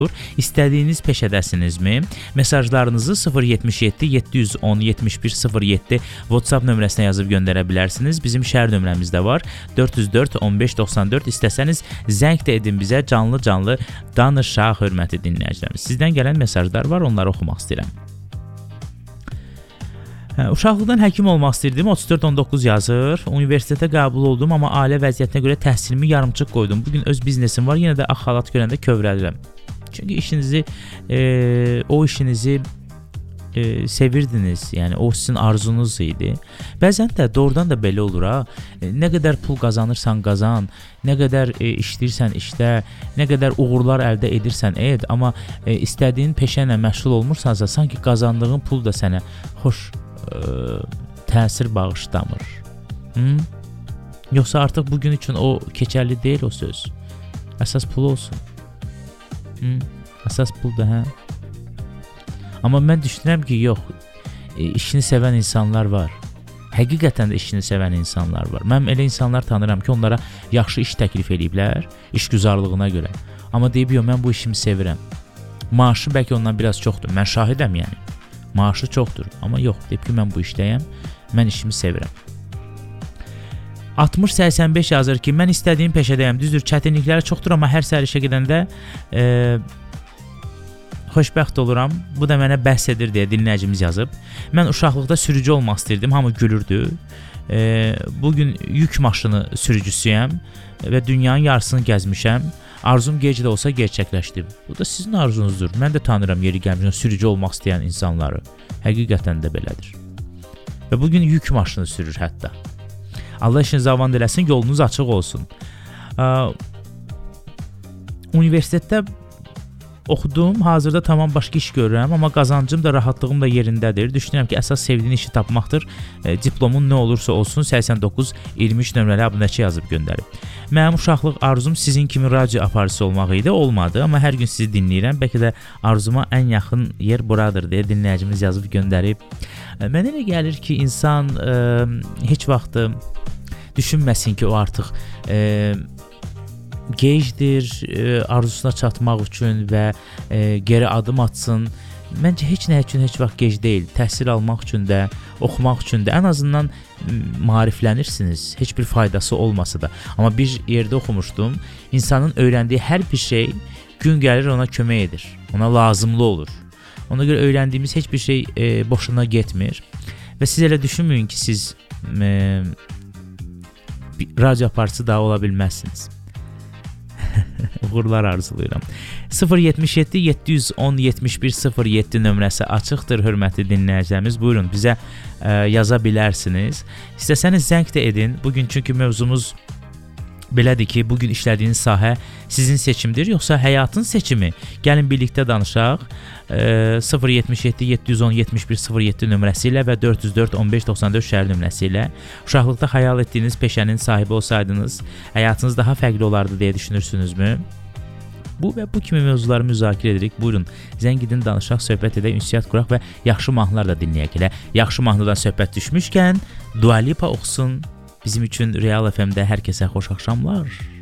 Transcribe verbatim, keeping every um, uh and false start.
İstədiyiniz peşədəsinizmi? Mesajlarınızı sıfır yetmiş yeddi yeddi yüz on yetmiş bir sıfır yeddi WhatsApp nömrəsinə yazıb göndərə bilərsiniz. Bizim şəhər nömrəmiz də var. dörd yüz dörd on beş doxsan dörd. İstəsəniz zəng də edin bizə. Canlı-canlı danışaq, hörmətli dinləyicilərimiz. Sizdən gələn mesajlar var, onları oxumaq istəyirəm. Hə, uşaqlıqdan həkim olmaq istirdim. otuz dörd on doqquz yazır. Universitetə qəbul oldum, amma ailə vəziyyətinə görə təhsilimi yarımçıq qoydum. Bugün öz biznesim var, yenə də axalat görəndə kövrəlirəm. Çünki işinizi, e, o işinizi e, sevirdiniz, yəni o sizin arzunuz idi. Bəzən də doğrudan da belə olur ha. E, nə qədər pul qazanırsan qazan, nə qədər e, işləyirsən işlə, nə qədər uğurlar əldə edirsən et, amma e, istədiyin peşə ilə məşğul olmursansa, sanki qazandığın pul da sənə xoş e, təsir bağışlamır. Hı? Yoxsa artıq bugün üçün o keçərli deyil o söz. Əsas pul olsun. Hı, əsas puldur, hə? Amma mən düşünürəm ki, yox, e, işini sevən insanlar var. Həqiqətən də işini sevən insanlar var. Mən elə insanlar tanıram ki, onlara yaxşı iş təklif ediblər, işgüzarlığına görə. Amma deyib, yox, mən bu işimi sevirəm. Maaşı bəlkə ondan biraz çoxdur. Mən şahidəm, yəni. Maaşı çoxdur. Amma yox, deyib ki, mən bu işdəyəm, mən işimi sevirəm. altmış səksən beş yazır ki, mən istədiyim peşədəyəm. Düzdür, çətinlikləri çoxdur, amma hər səhər işə gedəndə e, xoşbəxt oluram. Bu da mənə bəhs edir deyə dinləyicimiz yazıb. Mən uşaqlıqda sürücü olmaq istirdim, hamı gülürdü. E, bugün yük maşını sürücüsüyəm və dünyanın yarısını gəzmişəm. Arzum gec də olsa gerçəkləşdi. Bu da sizin arzunuzdur. Mən də tanıram yeri gəlmişən sürücü olmaq istəyən insanları. Həqiqətən də belədir. Və bugün yük maşını sürür hətta. Allah işinizi avan eləsin, yolunuz açıq olsun. Ə, universitetdə oxudum, hazırda tamam başqa iş görürəm, amma qazancım da, rahatlığım da yerindədir. Düşünürəm ki, əsas sevdiyin işi tapmaqdır. E, diplomun nə olursa olsun, səksən doqquz iyirmi üç nömrəli abunəçi yazıb göndərib. Mənim uşaqlıq arzum sizin kimi radio aparıcısı olmaq idi, olmadı, amma hər gün sizi dinləyirəm. Bəlkə də arzuma ən yaxın yer buradır deyə dinləyicimiz yazıb göndərib. E, mənə elə gəlir ki, insan e, heç vaxt düşünməsin ki, o artıq e, gecdir, e, arzusuna çatmaq üçün və e, geri adım atsın. Məncə heç nə üçün heç vaxt gec deyil. Təhsil almaq üçün də, oxumaq üçün də ən azından maariflənirsiniz. Heç bir faydası olmasa da. Amma bir yerdə oxumuşdum. İnsanın öyrəndiyi hər bir şey gün gəlir ona kömək edir. Ona lazımlı olur. Ona görə öyrəndiyimiz heç bir şey e, boşuna getmir. Və siz elə düşünməyin ki, siz e, radio aparıcısı daha ola bilməzsiniz. Uğurlar arzulayıram. sıfır yetmiş yeddi yeddi yüz on yetmiş bir sıfır yeddi nömrəsi açıqdır, hörmətli dinləyicilərimiz. Buyurun, bizə ə, yaza bilərsiniz. İstəsəniz zəng də edin. Bugün çünki mövzumuz belədir ki, bugün işlədiyiniz sahə sizin seçimdir, yoxsa həyatın seçimi? Gəlin birlikdə danışaq. E, sıfır yetmiş yeddi yeddi yüz on yetmiş bir sıfır yeddi nömrəsi ilə və dörd yüz dörd on beş doxsan dörd şəhər nömrəsi ilə. Uşaqlıqda xəyal etdiyiniz peşənin sahibi olsaydınız, həyatınız daha fərqli olardı deyə düşünürsünüzmü? Bu və bu kimi mövzuları müzakirə edirik. Buyurun, zəng edin, danışaq, söhbət edək, ünsiyyət quraq və yaxşı mahnılar da dinləyək elə. Yaxşı mahnıdan söhbət düşmüşkən, Dua Lipa oxusun. Bizim üçün Real F M-də hər kəsə xoş axşamlar.